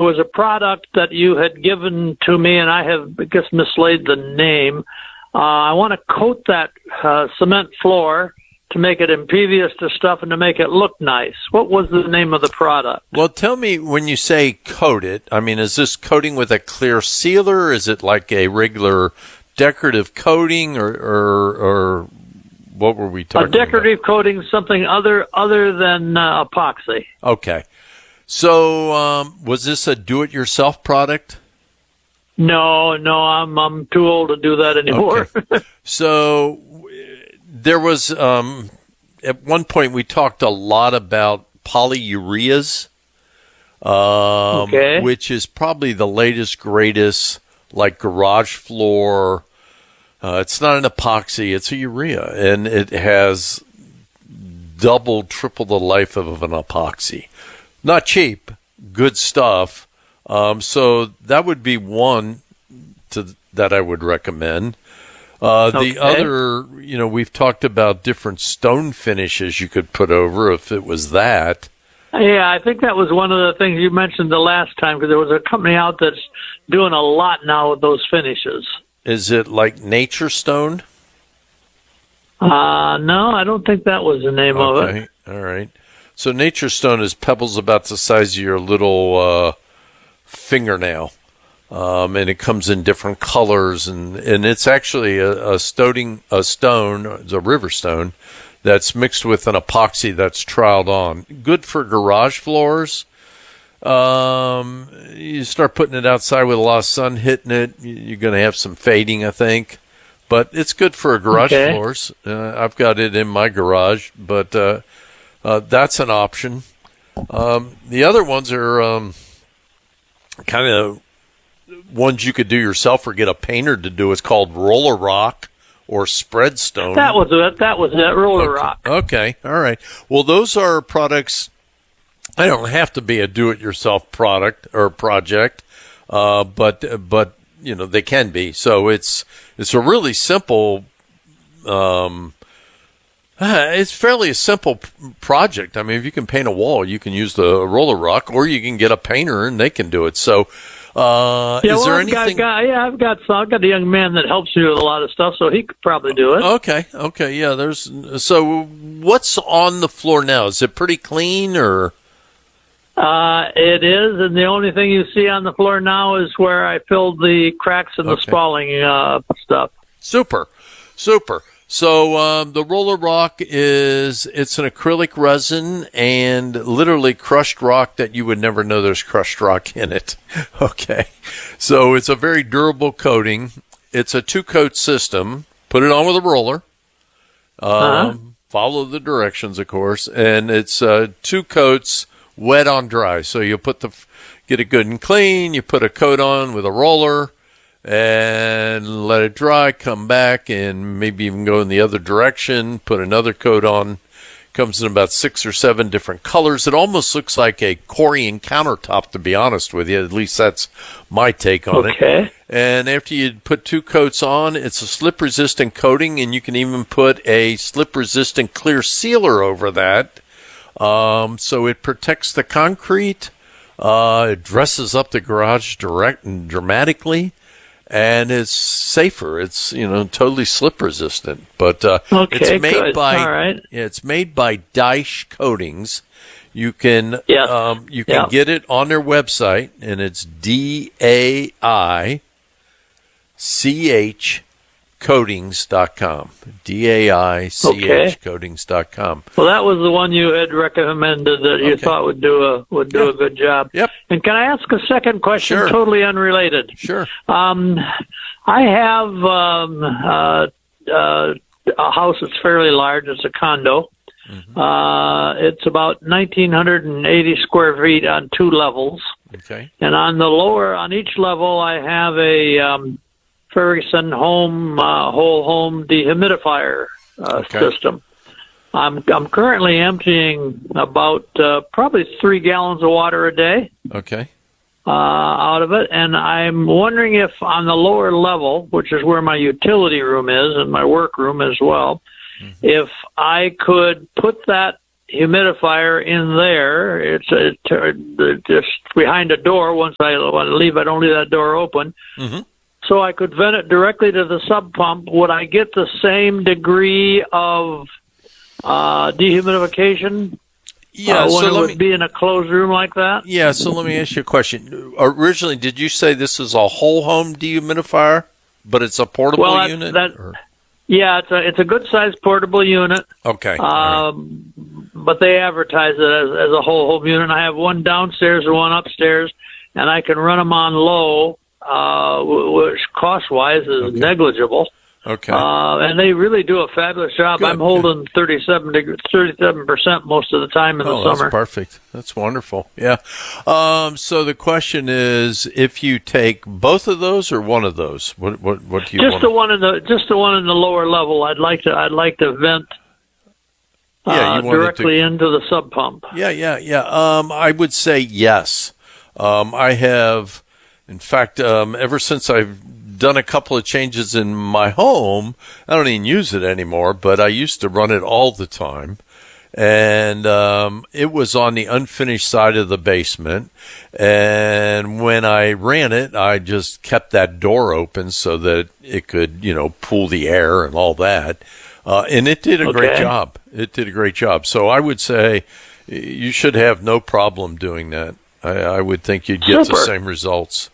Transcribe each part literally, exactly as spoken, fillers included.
was a product that you had given to me, and I have, I guess, mislaid the name. Uh, I want to coat that uh, cement floor to make it impervious to stuff and to make it look nice. What was the name of the product? Well, tell me, when you say coat it, I mean, is this coating with a clear sealer? Is it like a regular decorative coating, or or, or what were we talking about? A decorative about? coating, something other other than uh, epoxy. Okay. So um, was this a do-it-yourself product? No, no, I'm I'm too old to do that anymore. Okay. So there was, um, at one point we talked a lot about polyureas, um, okay. which is probably the latest, greatest, like garage floor. Uh, it's not an epoxy, it's a urea, and it has double, triple the life of an epoxy. Not cheap, good stuff. Um, so that would be one to, that I would recommend. Uh, the okay. other, you know, we've talked about different stone finishes you could put over if it was that. Yeah, I think that was one of the things you mentioned the last time, because there was a company out that's doing a lot now with those finishes. Is it like Nature Stone? Uh, no, I don't think that was the name okay. of it. All right. So Nature Stone is pebbles about the size of your little uh, fingernail. Um, and it comes in different colors, and, and it's actually a, a, stoning, a stone, it's a river stone, that's mixed with an epoxy that's trialed on. Good for garage floors. Um, you start putting it outside with a lot of sun hitting it, you're going to have some fading, I think. But it's good for garage okay. floors. Uh, I've got it in my garage, but uh, uh, that's an option. Um, the other ones are um, kind of ones you could do yourself or get a painter to do. It's called roller rock or spread stone. That was it. That was it. Roller okay. rock. Okay. All right. Well, those are products. I don't have to be a do-it-yourself product or project, uh, but but you know they can be. So it's it's a really simple. Um, it's fairly a simple project. I mean, if you can paint a wall, you can use the roller rock, or you can get a painter and they can do it. So. Uh, yeah, is well, there I've anything? Got, yeah, I've got some, I've got a young man that helps me with a lot of stuff, so he could probably do it. Okay, okay, yeah. There's so what's on the floor now? Is it pretty clean or? Uh, it is, and the only thing you see on the floor now is where I filled the cracks in the okay. spalling uh, stuff. Super, super. So um, the roller rock is it's an acrylic resin and literally crushed rock that you would never know there's crushed rock in it. Okay, so it's a very durable coating. It's a two-coat system. Put it on with a roller. Um, uh-huh. Follow the directions, of course, and it's uh, two coats, wet on dry. So you put the get it good and clean. You put a coat on with a roller. And let it dry, come back, and maybe even go in the other direction, put another coat on. Comes in about six or seven different colors. It almost looks like a Corian countertop, to be honest with you. At least that's my take on okay. it. And after you put two coats on, it's a slip-resistant coating, and you can even put a slip-resistant clear sealer over that. Um, so it protects the concrete. Uh, it dresses up the garage direct and dramatically. And it's safer. It's, you know, totally slip resistant. But uh, okay, it's made good. by All right. it's made by Daish Coatings. You can yes. um, you can yep. get it on their website, and it's D A I C H coatings dot com. D A I C H okay. coatings dot com. Well, that was the one you had recommended that you okay. thought would do a would do yep. a good job. Yep. And can I ask a second question, sure. totally unrelated? Sure. Um, I have um, uh, uh, a house that's fairly large. It's a condo. Mm-hmm. Uh, it's about nineteen eighty square feet on two levels. Okay. And on the lower, on each level, I have a um, Ferguson home uh, whole home dehumidifier uh, okay. system. I'm I'm currently emptying about uh, probably three gallons of water a day. Okay. Uh, out of it, and I'm wondering if on the lower level, which is where my utility room is and my work room as well, mm-hmm. if I could put that humidifier in there. It's a, it's just behind a door. Once I want to leave, I don't leave that door open. Mm-hmm. So I could vent it directly to the sub pump. Would I get the same degree of uh, dehumidification? Yeah, uh, when so it let would me, be in a closed room like that? Yeah, so let me ask you a question. Originally, did you say this is a whole home dehumidifier, but it's a portable well, that, unit? That, or? Yeah, it's a it's a good sized portable unit. Okay. Um, right. But they advertise it as, as a whole home unit. I have one downstairs and one upstairs, and I can run them on low, uh, which cost wise is okay. negligible. Okay. Uh, and they really do a fabulous job. Good, I'm holding good. thirty-seven percent most of the time in oh, the summer. That's perfect. That's wonderful. Yeah. Um, so the question is, if you take both of those or one of those, what what, what do you just want? the one in the just the one in the lower level. I'd like to I'd like to vent uh, yeah, you directly to, into the sub pump. Yeah, yeah, yeah. Um, I would say yes. Um, I have, in fact, um, ever since I've done a couple of changes in my home. I don't even use it anymore, but I used to run it all the time. And um, it was on the unfinished side of the basement. And when I ran it, I just kept that door open so that it could, you know, pool the air and all that. Uh, and it did a okay. great job. It did a great job. So I would say you should have no problem doing that. I, I would think you'd get Super. the same results.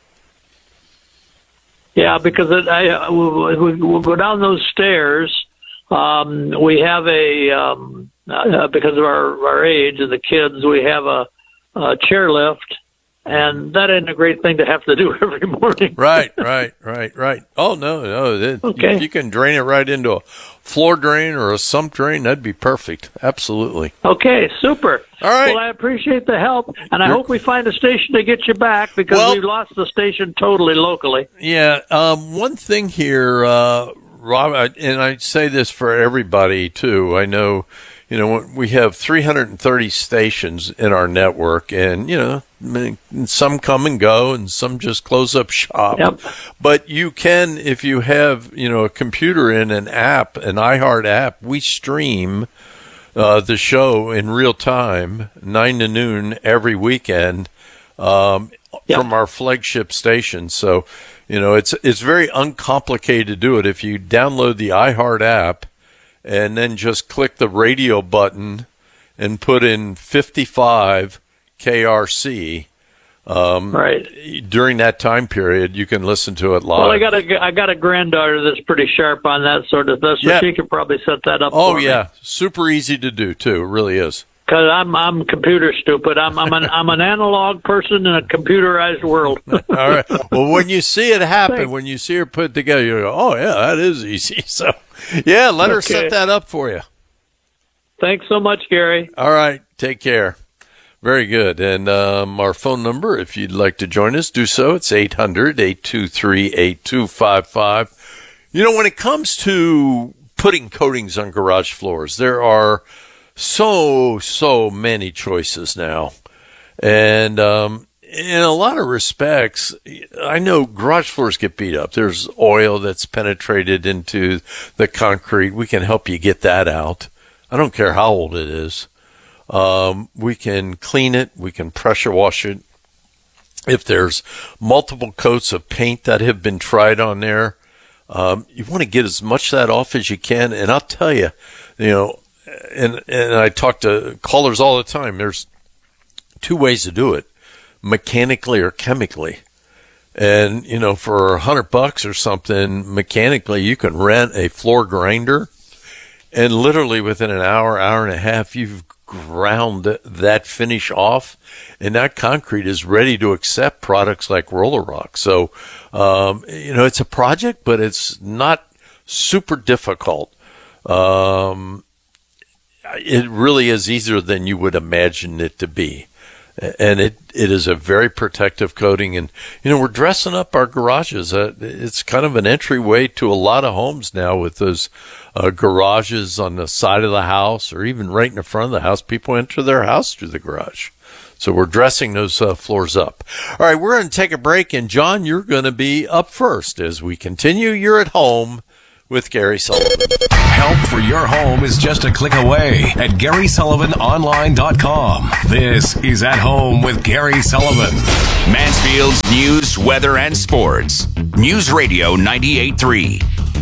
Yeah, because it, I, we, we, we go down those stairs. Um, we have a um, uh, because of our, our age and the kids, we have a, a chairlift, and that ain't a great thing to have to do every morning. Right, right, right, right. Oh no, no. It, okay. If you can drain it right into a floor drain or a sump drain, that'd be perfect. Absolutely. Okay, super. All right. Well, I appreciate the help, and I You're... hope we find a station to get you back because well, we've lost the station totally locally. Yeah. Um, one thing here, uh, Rob, and I say this for everybody too. I know, you know, we have three hundred thirty stations in our network, and you know, some come and go, and some just close up shop. Yep. But you can, if you have, you know, a computer and an app, an iHeart app, we stream uh, the show in real time, nine to noon every weekend, um, yep. from our flagship station. So, you know, it's it's very uncomplicated to do it. If you download the iHeart app and then just click the radio button and put in fifty-five K R C, um, right. during that time period, you can listen to it live. Well, I got a I got a granddaughter that's pretty sharp on that sort of stuff, so yeah. she could probably set that up. Oh for yeah, me. Super easy to do too. It really is. Because I'm I'm computer stupid. I'm I'm an I'm an analog person in a computerized world. All right. Well, when you see it happen, Thanks. when you see her put together, you go, "Oh yeah, that is easy." So, yeah, let her okay. set that up for you. Thanks so much, Gary. All right. Take care. Very good. And um, our phone number, if you'd like to join us, do so. It's eight hundred, eight two three, eight two five five. You know, when it comes to putting coatings on garage floors, there are so, so many choices now. And um, in a lot of respects, I know garage floors get beat up. There's oil that's penetrated into the concrete. We can help you get that out. I don't care how old it is. Um, we can clean it. We can pressure wash it. If there's multiple coats of paint that have been tried on there, um, you want to get as much of that off as you can. And I'll tell you, you know, and, and I talk to callers all the time. There's two ways to do it, mechanically or chemically. And, you know, for a hundred bucks or something, mechanically, you can rent a floor grinder. And literally within an hour, hour and a half, you've ground that finish off, and that concrete is ready to accept products like Roller Rock. So, um, you know, it's a project, but it's not super difficult. Um, it really is easier than you would imagine it to be. And it, it is a very protective coating. And, you know, we're dressing up our garages. Uh, it's kind of an entryway to a lot of homes now with those uh, garages on the side of the house or even right in the front of the house. People enter their house through the garage. So we're dressing those uh, floors up. All right, we're going to take a break. And, John, you're going to be up first as we continue. You're at home with Gary Sullivan. Help for your home is just a click away at Gary Sullivan Online dot com. This is At Home with Gary Sullivan. Mansfield's news, weather, and sports. News Radio ninety-eight point three.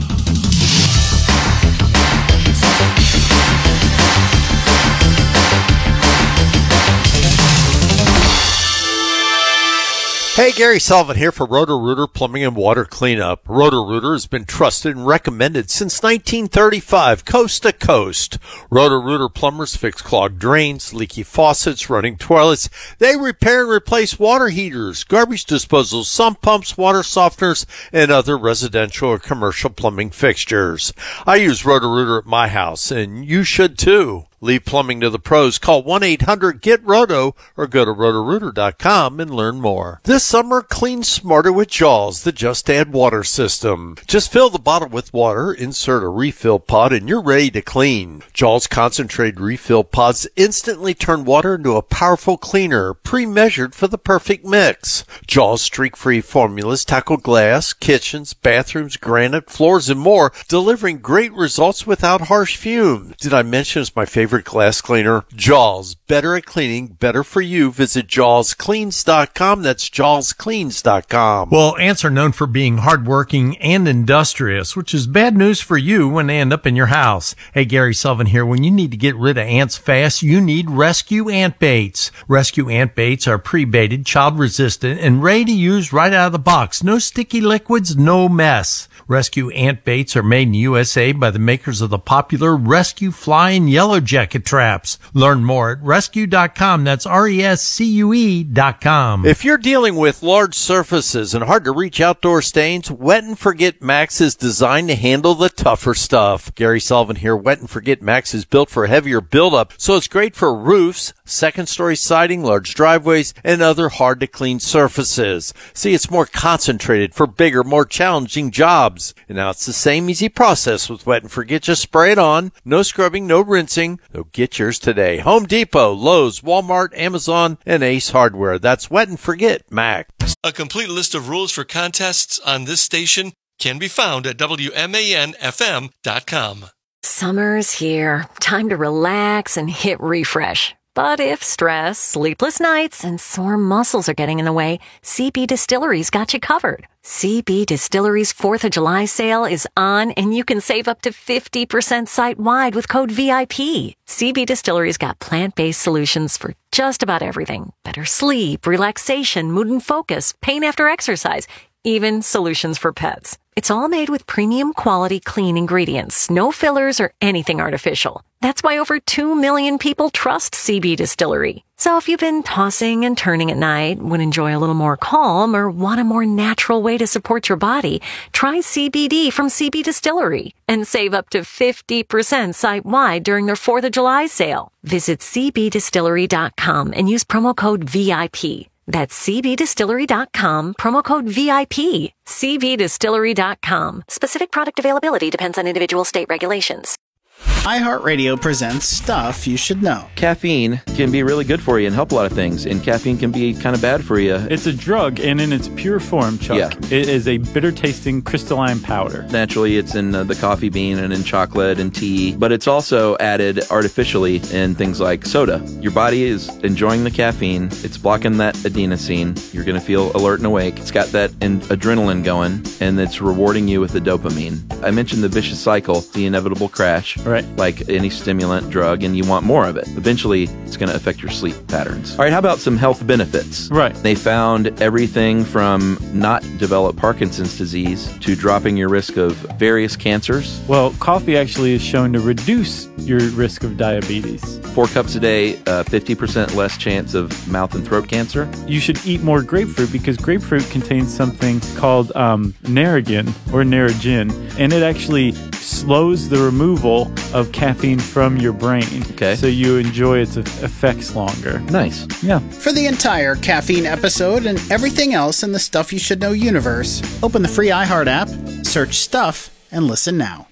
Hey, Gary Sullivan here for Roto-Rooter Plumbing and Water Cleanup. Roto-Rooter has been trusted and recommended since nineteen thirty-five, coast to coast. Roto-Rooter plumbers fix clogged drains, leaky faucets, running toilets. They repair and replace water heaters, garbage disposals, sump pumps, water softeners, and other residential or commercial plumbing fixtures. I use Roto-Rooter at my house, and you should too. Leave plumbing to the pros. Call one eight hundred get roto or go to roto rooter dot com and learn more. This summer, clean smarter with Jaws, the Just Add Water system. Just fill the bottle with water, insert a refill pod, and you're ready to clean. Jaws concentrated refill pods instantly turn water into a powerful cleaner, pre-measured for the perfect mix. Jaws streak-free formulas tackle glass, kitchens, bathrooms, granite, floors, and more, delivering great results without harsh fumes. Did I mention it's my favorite glass cleaner? Jaws, better at cleaning, better for you. Visit jaws cleans dot com. That's jaws cleans dot com. Well, ants are known for being hardworking and industrious, which is bad news for you when they end up in your house. Hey, Gary Sullivan here. When you need to get rid of ants fast, you need Rescue Ant Baits. Rescue Ant Baits are pre-baited, child-resistant, and ready to use right out of the box. No sticky liquids, no mess. Rescue Ant Baits are made in the U S A by the makers of the popular Rescue Fly and Yellow Jacket traps. Learn more at rescue dot com. That's R E S C U E dot com. If you're dealing with large surfaces and hard to reach outdoor stains, Wet and Forget Max is designed to handle the tougher stuff. Gary Sullivan here. Wet and Forget Max is built for heavier buildup, so it's great for roofs, second story siding, large driveways, and other hard to clean surfaces. See, it's more concentrated for bigger, more challenging jobs. And now it's the same easy process with Wet and Forget. Just spray it on. No scrubbing, no rinsing. So get yours today. Home Depot, Lowe's, Walmart, Amazon, and Ace Hardware. That's Wet and Forget Max. A complete list of rules for contests on this station can be found at W M A N F M dot com. Summer's here. Time to relax and hit refresh. But if stress, sleepless nights, and sore muscles are getting in the way, C B Distillery's got you covered. C B Distillery's fourth of July sale is on, and you can save up to fifty percent site-wide with code V I P. C B Distillery's got plant-based solutions for just about everything. Better sleep, relaxation, mood and focus, pain after exercise, even solutions for pets. It's all made with premium quality clean ingredients, no fillers or anything artificial. That's why over two million people trust C B Distillery. So if you've been tossing and turning at night, would enjoy a little more calm, or want a more natural way to support your body, try C B D from C B Distillery and save up to fifty percent site-wide during their fourth of July sale. Visit C B distillery dot com and use promo code V I P. That's C B distillery dot com, promo code V I P. C B distillery dot com. Specific product availability depends on individual state regulations. iHeartRadio presents Stuff You Should Know. Caffeine can be really good for you and help a lot of things, and caffeine can be kind of bad for you. It's a drug, and in its pure form, Chuck, yeah. It is a bitter-tasting crystalline powder. Naturally, it's in uh, the coffee bean and in chocolate and tea, but it's also added artificially in things like soda. Your body is enjoying the caffeine. It's blocking that adenosine. You're going to feel alert and awake. It's got that in- adrenaline going, and it's rewarding you with the dopamine. I mentioned the vicious cycle, the inevitable crash. Right. Like any stimulant drug, and you want more of it. Eventually, it's going to affect your sleep patterns. All right, how about some health benefits? Right. They found everything from not develop Parkinson's disease to dropping your risk of various cancers. Well, coffee actually is shown to reduce your risk of diabetes. Four cups a day, uh, fifty percent less chance of mouth and throat cancer. You should eat more grapefruit because grapefruit contains something called um, Narragin or Narragin, and it actually slows the removal of caffeine from your brain. Okay. So you enjoy its effects longer. Nice. Yeah. For the entire caffeine episode and everything else in the Stuff You Should Know universe, open the free iHeart app, search Stuff, and listen now.